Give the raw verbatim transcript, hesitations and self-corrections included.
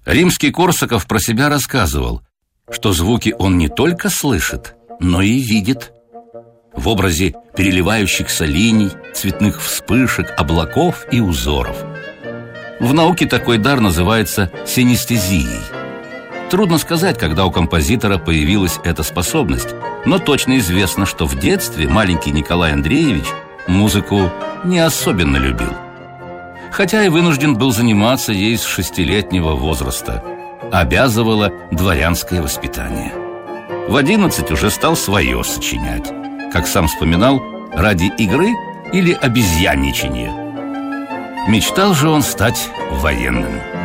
Римский-Корсаков про себя рассказывал, что звуки он не только слышит, но и видит. В образе переливающихся линий, цветных вспышек, облаков и узоров. В науке такой дар называется синестезией. Трудно сказать, когда у композитора появилась эта способность, но точно известно, что в детстве маленький Николай Андреевич музыку не особенно любил. Хотя и вынужден был заниматься ей с шестилетнего возраста. Обязывало дворянское воспитание. В одиннадцать уже стал свое сочинять. Как сам вспоминал, ради игры или обезьянничания. Мечтал же он стать военным.